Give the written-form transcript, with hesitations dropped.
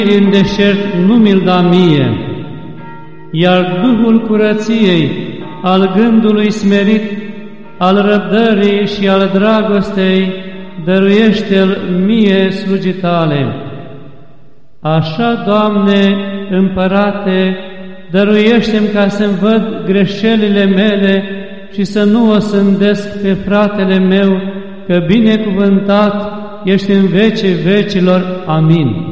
în deșert nu mi-l da mie, iar Duhul curăției, al gândului smerit, al răbdării și al dragostei, dăruiește-l mie, slugii Tale. Așa, Doamne, Împărate, dăruiește-mi ca să-mi văd greșelile mele și să nu o sândesc pe fratele meu, că binecuvântat ești în vecii vecilor. Amin.